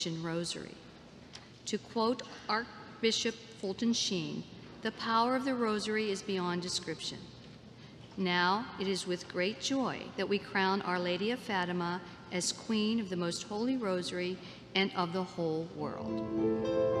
Rosary. To quote Archbishop Fulton Sheen, "The power of the Rosary is beyond description." Now it is with great joy that we crown Our Lady of Fatima as Queen of the Most Holy Rosary and of the whole world.